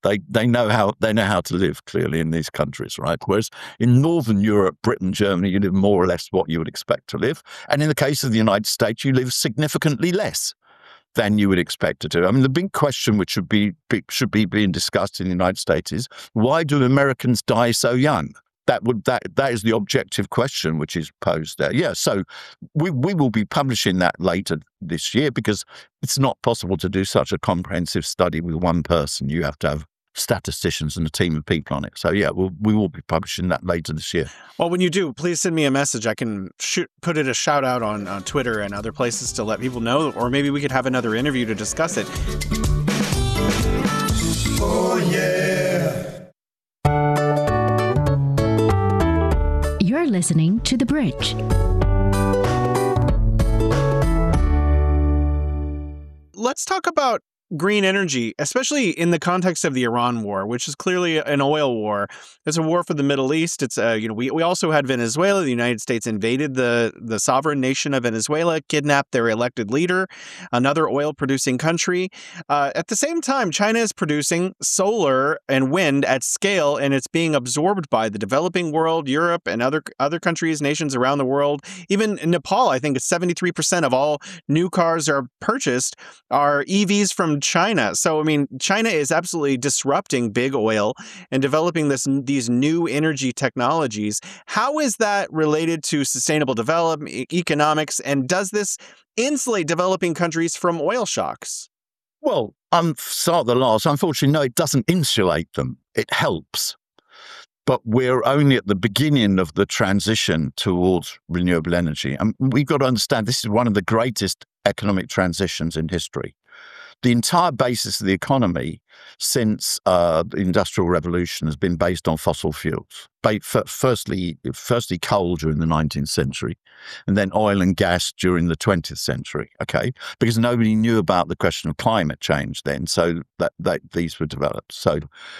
They know how to live clearly in these countries, right? Whereas in Northern Europe, Britain, Germany, you live more or less what you would expect to live. And in the case of the United States, you live significantly less than you would expect to do. I mean, the big question which should be being discussed in the United States is, why do Americans die so young? That is the objective question which is posed there. Yeah, so we will be publishing that later this year, because it's not possible to do such a comprehensive study with one person. You have to have statisticians and a team of people on it. So yeah, we will be publishing that later this year. Well, when you do, please send me a message. I can put it a shout out on Twitter and other places to let people know, or maybe we could have another interview to discuss it. Oh yeah. You're listening to The Bridge. Let's talk about green energy, especially in the context of the Iran war, which is clearly an oil war. It's a war for the Middle East. It's we also had Venezuela. The United States invaded the sovereign nation of Venezuela, kidnapped their elected leader, another oil-producing country. At the same time, China is producing solar and wind at scale, and it's being absorbed by the developing world, Europe, and other countries, nations around the world. Even in Nepal, I think it's 73% of all new cars are purchased are EVs from China. So, I mean, China is absolutely disrupting big oil and developing these new energy technologies. How is that related to sustainable development, economics, and does this insulate developing countries from oil shocks? Well, start the last. Unfortunately, no, it doesn't insulate them. It helps. But we're only at the beginning of the transition towards renewable energy. And we've got to understand this is one of the greatest economic transitions in history. The entire basis of the economy since the Industrial Revolution has been based on fossil fuels. Firstly coal during the 19th century, and then oil and gas during the 20th century, okay? Because nobody knew about the question of climate change then, so that these were developed. So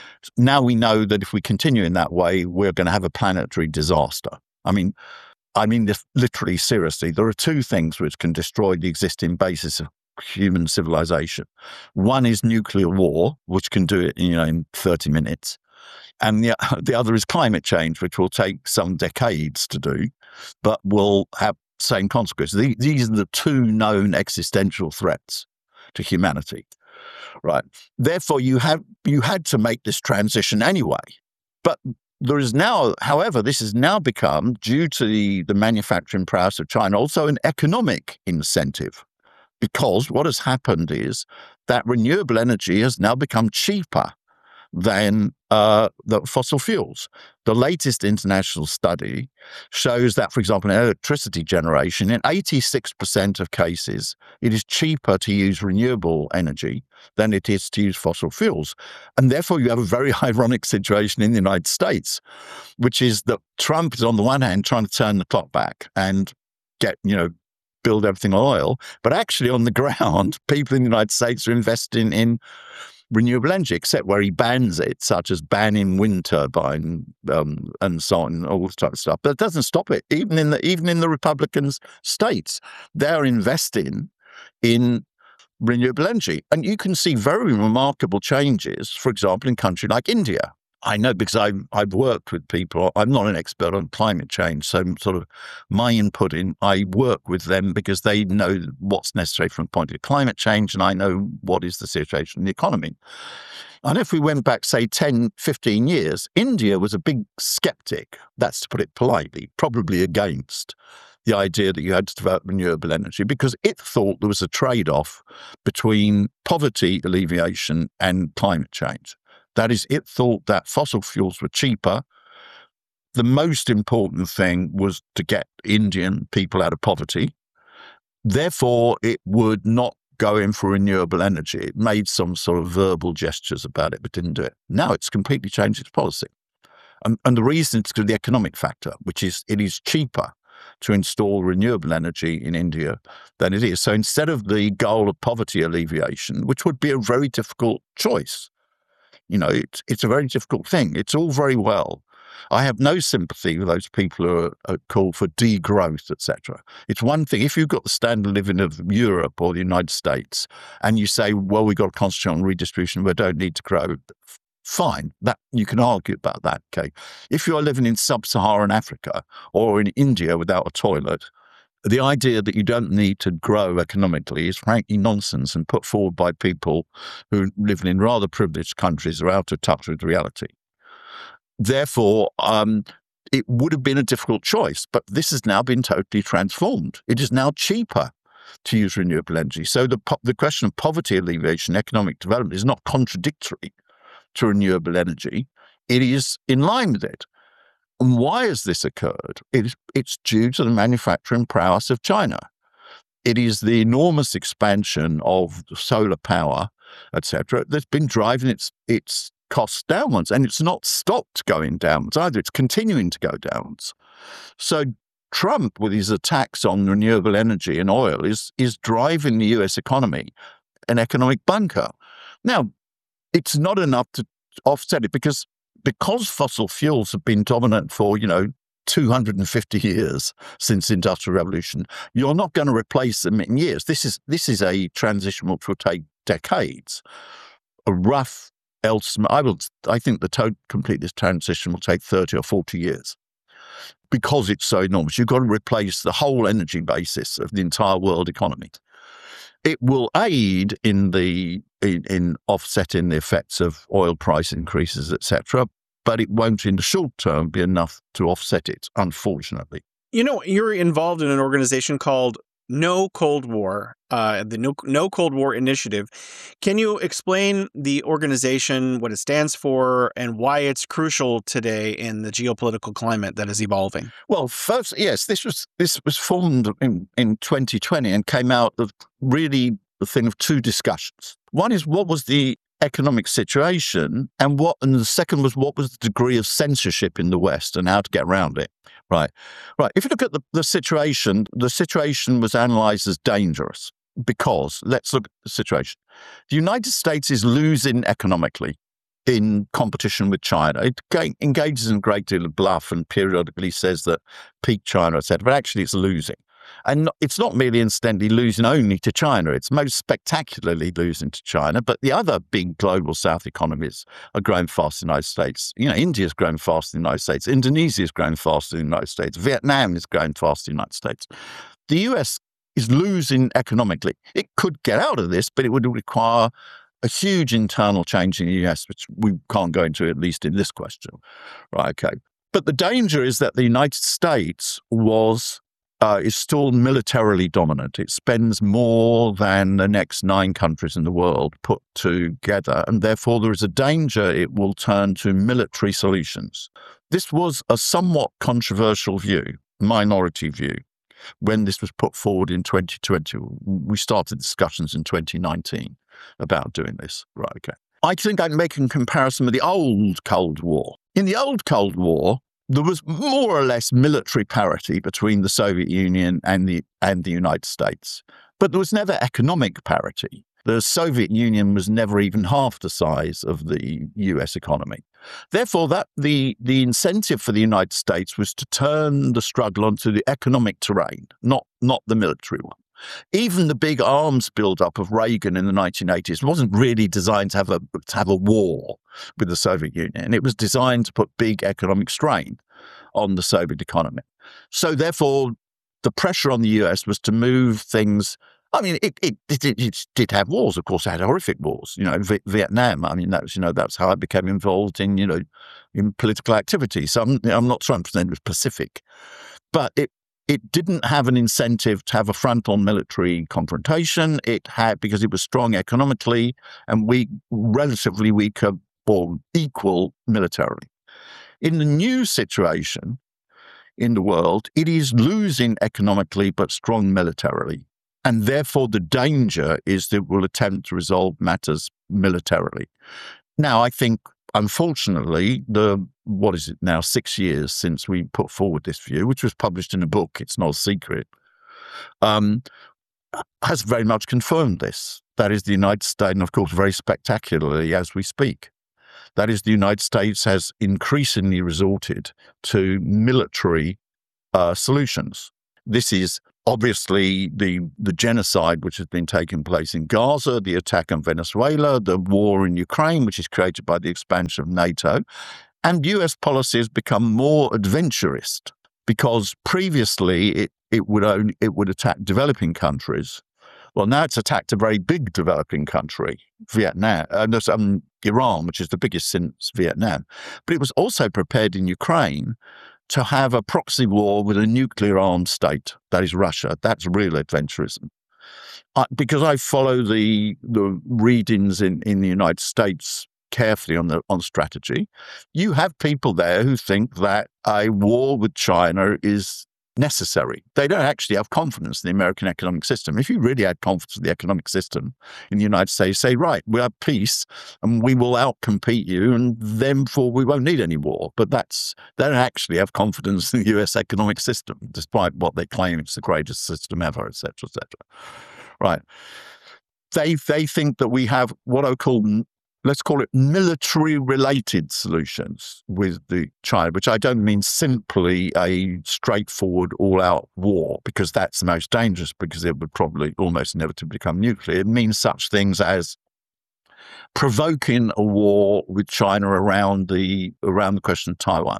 now we know that if we continue in that way, we're going to have a planetary disaster. I mean this literally, seriously. There are two things which can destroy the existing basis of human civilization. One is nuclear war, which can do it, in 30 minutes. And the other is climate change, which will take some decades to do, but will have same consequences. These are the two known existential threats to humanity, right? Therefore, you had to make this transition anyway. But there is now, however, this has now become, due to the manufacturing prowess of China, also an economic incentive. Because what has happened is that renewable energy has now become cheaper than the fossil fuels. The latest international study shows that, for example, in electricity generation, in 86% of cases, it is cheaper to use renewable energy than it is to use fossil fuels. And therefore, you have a very ironic situation in the United States, which is that Trump is, on the one hand, trying to turn the clock back and get, build everything on oil, but actually on the ground, people in the United States are investing in renewable energy, except where he bans it, such as banning wind turbine and so on, all this type of stuff. But it doesn't stop it. Even in the Republicans' states, they're investing in renewable energy, and you can see very remarkable changes. For example, in a country like India. I know because I've worked with people. I'm not an expert on climate change, so sort of my input I work with them because they know what's necessary from the point of view of climate change, and I know what is the situation in the economy. And if we went back, say, 10, 15 years, India was a big skeptic, that's to put it politely, probably against the idea that you had to develop renewable energy because it thought there was a trade-off between poverty alleviation and climate change. That is, it thought that fossil fuels were cheaper. The most important thing was to get Indian people out of poverty. Therefore, it would not go in for renewable energy. It made some sort of verbal gestures about it, but didn't do it. Now it's completely changed its policy. And the reason is the economic factor, which is it is cheaper to install renewable energy in India than it is. So instead of the goal of poverty alleviation, which would be a very difficult choice, it's a very difficult thing. It's all very well. I have no sympathy with those people who are called for degrowth, etc. It's one thing if you've got the standard of living of Europe or the United States and you say, well, we've got to concentrate on redistribution, we don't need to grow. fine. That you can argue about that. Okay, if you are living in sub-Saharan Africa or in India without a toilet, the idea that you don't need to grow economically is frankly nonsense and put forward by people who live in rather privileged countries are out of touch with reality. Therefore, it would have been a difficult choice, but this has now been totally transformed. It is now cheaper to use renewable energy. So the question of poverty alleviation, economic development is not contradictory to renewable energy. It is in line with it. And why has this occurred? It's due to the manufacturing prowess of China. It is the enormous expansion of solar power, etc., that's been driving its costs downwards, and it's not stopped going downwards either. It's continuing to go downwards. So Trump, with his attacks on renewable energy and oil, is driving the US economy an economic bunker. Now, it's not enough to offset it because fossil fuels have been dominant for, 250 years since the Industrial Revolution. You're not going to replace them in years. This is a transition which will take decades. A rough estimate, I think the complete this transition will take 30 or 40 years. Because it's so enormous, you've got to replace the whole energy basis of the entire world economy. It will aid in offsetting the effects of oil price increases, etc., but it won't in the short term be enough to offset it, unfortunately. You're involved in an organization called No Cold War, the No Cold War Initiative. Can you explain the organization, what it stands for, and why it's crucial today in the geopolitical climate that is evolving? Well, first, yes, this was formed in 2020 and came out of really the thing of two discussions. One is what was the economic situation, and the second was what was the degree of censorship in the West and how to get around it. Right. If you look at the situation was analysed as dangerous because, let's look at the situation. The United States is losing economically in competition with China. It engages in a great deal of bluff and periodically says that peak China, etc., but actually it's losing. And it's not merely incidentally losing only to China. It's most spectacularly losing to China. But the other big global South economies are growing fast in the United States. India's growing fast in the United States. Indonesia is growing fast in the United States. Vietnam is growing fast in the United States. The US is losing economically. It could get out of this, but it would require a huge internal change in the US, which we can't go into, at least in this question. Right, okay. But the danger is that the United States is still militarily dominant. It spends more than the next 9 countries in the world put together, and therefore there is a danger it will turn to military solutions. This was a somewhat controversial view, minority view, when this was put forward in 2020. We started discussions in 2019 about doing this. Right, okay. I think I'd make a comparison with the old Cold War. In the old Cold War, there was more or less military parity between the Soviet Union and the United States, but there was never economic parity. The Soviet Union was never even half the size of the US economy. Therefore, the incentive for the United States was to turn the struggle onto the economic terrain, not the military one. Even the big arms buildup of Reagan in the 1980s wasn't really designed to have a war with the Soviet Union. It was designed to put big economic strain on the Soviet economy. So therefore, the pressure on the US was to move things. I mean, it did have wars. Of course, it had horrific wars. Vietnam. I mean, that's how I became involved in in political activity. So I'm not trying to pretend it was Pacific, but it didn't have an incentive to have a frontal military confrontation. It had, because it was strong economically and relatively weaker or equal militarily. In the new situation in the world, it is losing economically but strong militarily. And therefore, the danger is that it will attempt to resolve matters militarily. Now, I think, unfortunately, 6 years since we put forward this view, which was published in a book, it's not a secret, has very much confirmed this. That is, the United States, and of course, very spectacularly as we speak, that is, the United States has increasingly resorted to military solutions. This is obviously the genocide which has been taking place in Gaza, the attack on Venezuela, the war in Ukraine, which is created by the expansion of NATO, and US policy has become more adventurist because previously it would attack developing countries. Well, now it's attacked a very big developing country, Vietnam, Iran, which is the biggest since Vietnam. But it was also prepared in Ukraine to have a proxy war with a nuclear armed state, that is Russia. That's real adventurism. Because I follow the readings in the United States carefully on strategy, you have people there who think that a war with China is necessary. They don't actually have confidence in the American economic system. If you really had confidence in the economic system in the United States, say, right, we'll have peace and we will outcompete you and therefore we won't need any war. But they don't actually have confidence in the US economic system, despite what they claim it's the greatest system ever, et cetera, et cetera. Right. They think that we have what I call, let's call it military-related solutions with the China, which I don't mean simply a straightforward all-out war, because that's the most dangerous, because it would probably almost inevitably become nuclear. It means such things as provoking a war with China around the question of Taiwan.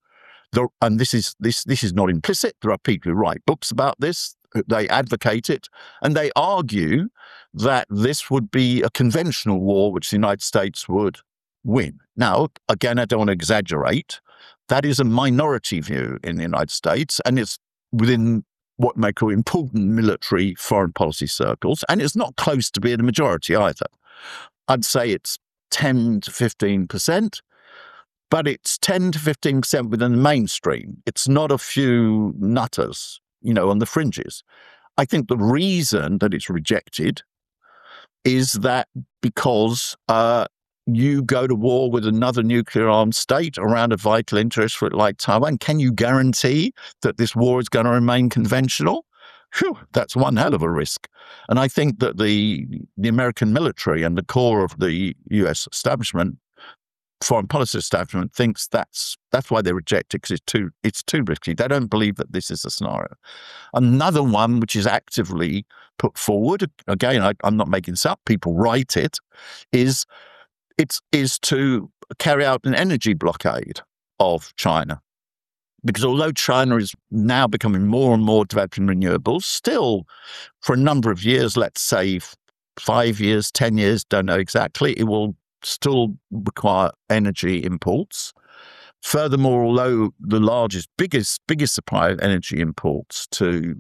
And this is not implicit. There are people who write books about this. They advocate it, and they argue that this would be a conventional war which the United States would win. Now, again, I don't want to exaggerate. That is a minority view in the United States, and it's within what may call important military foreign policy circles, and it's not close to being a majority either. I'd say it's 10 to 15%, but it's 10 to 15% within the mainstream. It's not a few nutters, on the fringes. I think the reason that it's rejected is that because you go to war with another nuclear armed state around a vital interest for it like Taiwan, can you guarantee that this war is going to remain conventional? Phew, that's one hell of a risk. And I think that the American military and the core of the US establishment, foreign policy establishment, thinks that's why they reject it, because it's too risky. They don't believe that this is a scenario. Another one which is actively put forward, again, I'm not making this up, people write it, is to carry out an energy blockade of China. Because although China is now becoming more and more developed in renewables, still for a number of years, let's say 5 years, 10 years, don't know exactly, it will still require energy imports. Furthermore, although the biggest supplier of energy imports to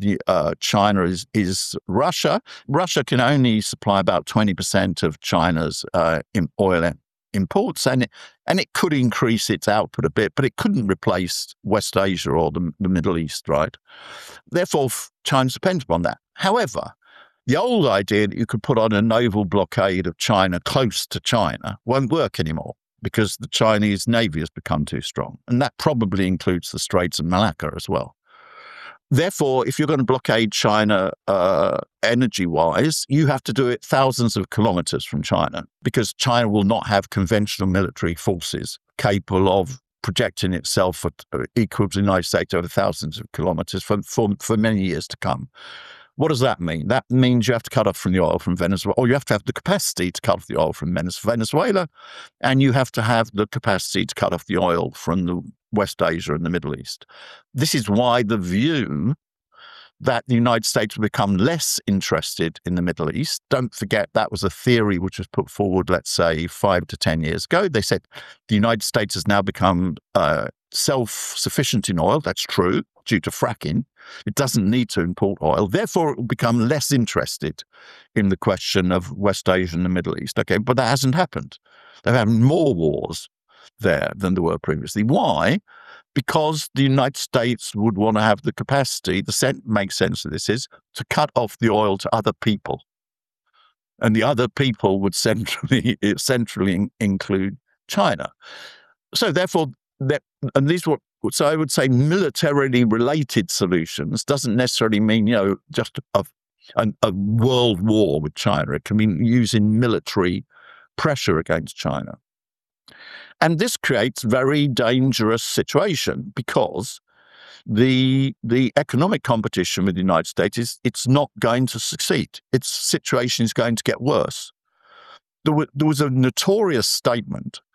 China is Russia. Russia can only supply about 20% of China's oil imports, and it could increase its output a bit, but it couldn't replace West Asia or the Middle East, right? Therefore, China's dependent upon that. However, the old idea that you could put on a naval blockade of China close to China won't work anymore, because the Chinese Navy has become too strong. And that probably includes the Straits of Malacca as well. Therefore, if you're going to blockade China energy-wise, you have to do it thousands of kilometers from China, because China will not have conventional military forces capable of projecting itself equal to the United States over thousands of kilometers for many years to come. What does that mean? That means you have to cut off from the oil from Venezuela, or you have to have the capacity to cut off the oil from Venezuela, and you have to have the capacity to cut off the oil from the West Asia and the Middle East. This is why the view that the United States will become less interested in the Middle East. Don't forget, that was a theory which was put forward, let's say, 5 to 10 years ago. They said the United States has now become self-sufficient in oil. That's true, due to fracking. It doesn't need to import oil. Therefore, it will become less interested in the question of West Asia and the Middle East. Okay, but that hasn't happened. They're having more wars there than there were previously. Why? Because the United States would want to have the capacity, makes sense of this is, to cut off the oil to other people. And the other people would centrally include China. So therefore, so I would say militarily related solutions doesn't necessarily mean, just a world war with China. It can mean using military pressure against China. And this creates a very dangerous situation, because the economic competition with the United States it's not going to succeed. Its situation is going to get worse. There was a notorious statement